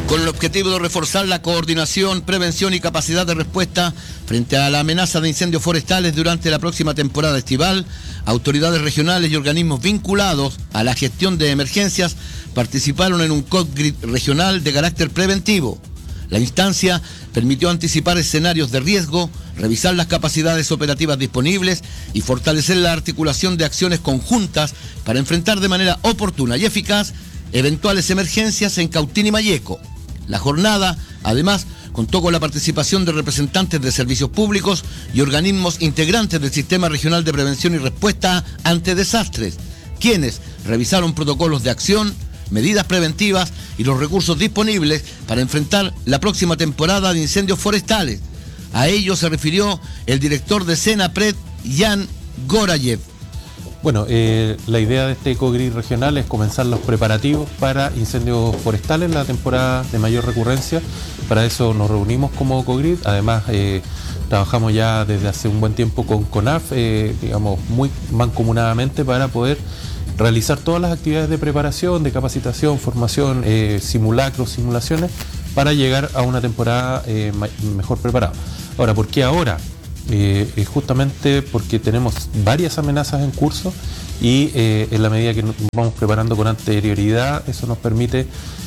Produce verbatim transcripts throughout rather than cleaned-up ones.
Con el objetivo de reforzar la coordinación, prevención y capacidad de respuesta frente a la amenaza de incendios forestales durante la próxima temporada estival, autoridades regionales y organismos vinculados a la gestión de emergencias participaron en un COGRID regional de carácter preventivo. La instancia permitió anticipar escenarios de riesgo, revisar las capacidades operativas disponibles y fortalecer la articulación de acciones conjuntas para enfrentar de manera oportuna y eficaz eventuales emergencias en Cautín y Malleco. La jornada, además, contó con la participación de representantes de servicios públicos y organismos integrantes del Sistema Regional de Prevención y Respuesta ante Desastres, quienes revisaron protocolos de acción, medidas preventivas y los recursos disponibles para enfrentar la próxima temporada de incendios forestales. A ello se refirió el director de Senapred, Jan Gorayev. Bueno, eh, la idea de este COGRID regional es comenzar los preparativos para incendios forestales en la temporada de mayor recurrencia. Para eso nos reunimos como COGRID. Además, eh, trabajamos ya desde hace un buen tiempo con CONAF, eh, digamos, muy mancomunadamente para poder realizar todas las actividades de preparación, de capacitación, formación, eh, simulacros, simulaciones, para llegar a una temporada eh, mejor preparada. Ahora, ¿por qué ahora? Eh, es justamente porque tenemos varias amenazas en curso y eh, en la medida que nos vamos preparando con anterioridad, eso nos permite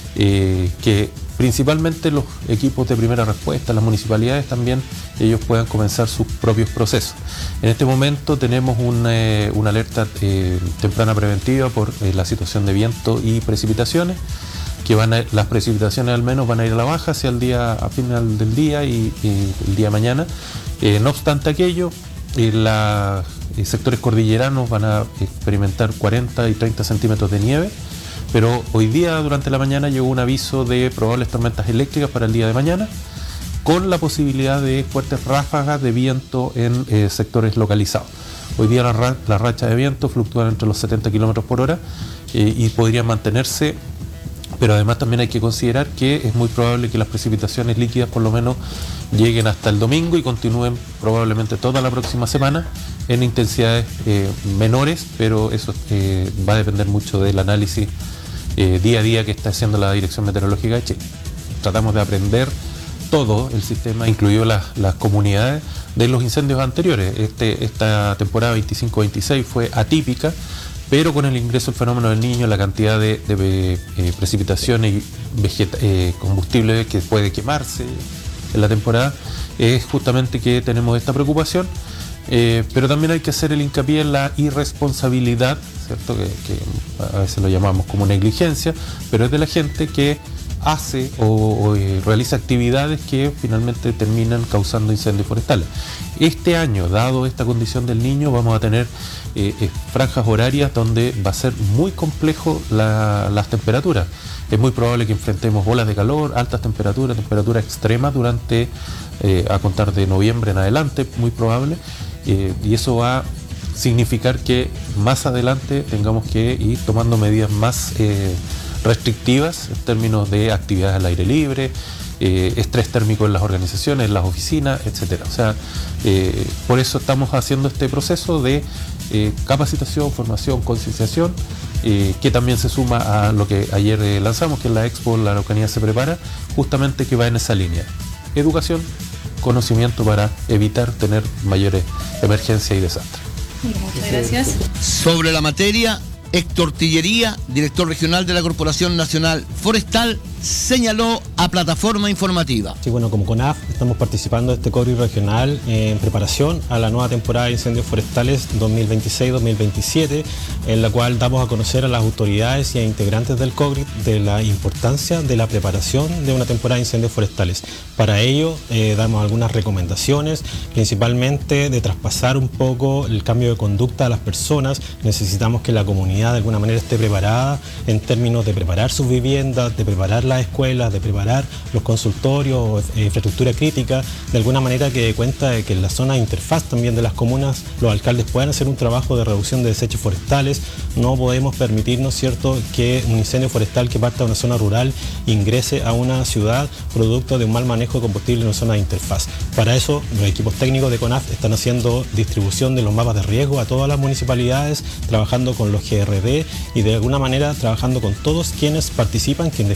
eh, que principalmente los equipos de primera respuesta, las municipalidades también, ellos puedan comenzar sus propios procesos. En este momento tenemos una, eh, una alerta eh, temprana preventiva por eh, la situación de viento y precipitaciones, que van a, las precipitaciones al menos van a ir a la baja hacia el día, a final del día y, y el día de mañana. Eh, no obstante aquello, eh, los eh, sectores cordilleranos van a experimentar cuarenta y treinta centímetros de nieve, pero hoy día durante la mañana llegó un aviso de probables tormentas eléctricas para el día de mañana, con la posibilidad de fuertes ráfagas de viento en eh, sectores localizados. Hoy día las ra la rachas de viento fluctúan entre los setenta kilómetros por hora eh, y podrían mantenerse. Pero además también hay que considerar que es muy probable que las precipitaciones líquidas por lo menos lleguen hasta el domingo y continúen probablemente toda la próxima semana en intensidades eh, menores, pero eso eh, va a depender mucho del análisis eh, día a día que está haciendo la Dirección Meteorológica de Chile. Tratamos de aprender todo el sistema, incluido las, las comunidades, de los incendios anteriores. Este, esta temporada veinticinco veintiséis fue atípica, pero con el ingreso del fenómeno del Niño, la cantidad de, de eh, precipitaciones y vegeta, eh, combustible que puede quemarse en la temporada, es justamente que tenemos esta preocupación, eh, pero también hay que hacer el hincapié en la irresponsabilidad, ¿cierto? Que, que a veces lo llamamos como negligencia, pero es de la gente que hace o, o eh, realiza actividades que finalmente terminan causando incendios forestales. Este año, dado esta condición del Niño, vamos a tener eh, eh, franjas horarias donde va a ser muy complejo la, las temperaturas. Es muy probable que enfrentemos olas de calor, altas temperaturas, temperaturas extremas durante, eh, a contar de noviembre en adelante, muy probable, eh, y eso va a significar que más adelante tengamos que ir tomando medidas más eh, restrictivas en términos de actividades al aire libre, eh, estrés térmico en las organizaciones, en las oficinas, etcétera. O sea, eh, por eso estamos haciendo este proceso de eh, capacitación, formación, concienciación, eh, que también se suma a lo que ayer eh, lanzamos, que es la Expo La Araucanía se prepara, justamente que va en esa línea. Educación, conocimiento para evitar tener mayores emergencias y desastres. Muchas gracias. Sobre la materia, Héctor Tillería, director regional de la Corporación Nacional Forestal, señaló a Plataforma Informativa. Sí, bueno, como CONAF estamos participando de este COGRID regional en preparación a la nueva temporada de incendios forestales dos mil veintiséis dos mil veintisiete, en la cual damos a conocer a las autoridades y a integrantes del COGRID de la importancia de la preparación de una temporada de incendios forestales. Para ello eh, damos algunas recomendaciones, principalmente de traspasar un poco el cambio de conducta a las personas. Necesitamos que la comunidad de alguna manera esté preparada en términos de preparar sus viviendas, de preparar las escuelas, de preparar los consultorios, eh, infraestructura crítica, de alguna manera que dé cuenta de que en la zona de interfaz también de las comunas los alcaldes puedan hacer un trabajo de reducción de desechos forestales. No podemos permitirnos, ¿cierto?, que un incendio forestal que parta de una zona rural ingrese a una ciudad producto de un mal manejo de combustible en una zona de interfaz. Para eso los equipos técnicos de CONAF están haciendo distribución de los mapas de riesgo a todas las municipalidades, trabajando con los G R D y de alguna manera trabajando con todos quienes participan, que en definitiva son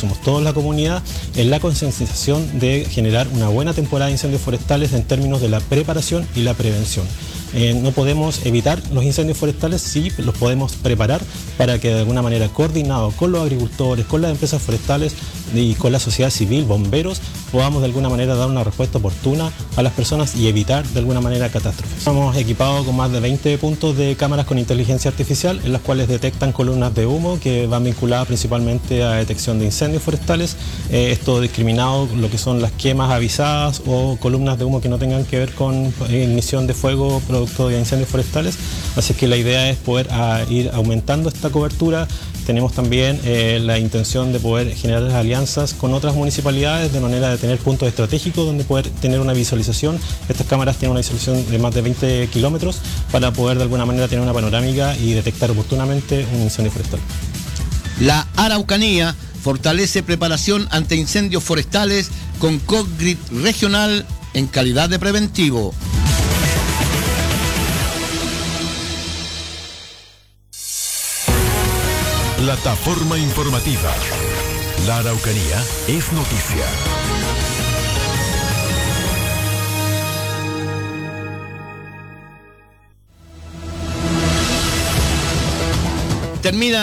somos toda la comunidad, en la concienciación de generar una buena temporada de incendios forestales en términos de la preparación y la prevención. Eh, no podemos evitar los incendios forestales, sí los podemos preparar para que de alguna manera coordinado con los agricultores, con las empresas forestales y con la sociedad civil, bomberos, podamos de alguna manera dar una respuesta oportuna a las personas y evitar de alguna manera catástrofes. Estamos equipados con más de veinte puntos de cámaras con inteligencia artificial en las cuales detectan columnas de humo que van vinculadas principalmente a detección de incendios forestales, eh, esto discriminado lo que son las quemas avisadas o columnas de humo que no tengan que ver con eh, ignición de fuego producto de incendios forestales, así que la idea es poder a, ir aumentando esta cobertura. Tenemos también eh, la intención de poder generar alianzas con otras municipalidades de manera de tener puntos estratégicos donde poder tener una visualización. Estas cámaras tienen una visualización de más de veinte kilómetros para poder de alguna manera tener una panorámica y detectar oportunamente un incendio forestal. La Araucanía fortalece preparación ante incendios forestales con COGRID regional en calidad de preventivo. Plataforma informativa. La Araucanía es noticia. Termina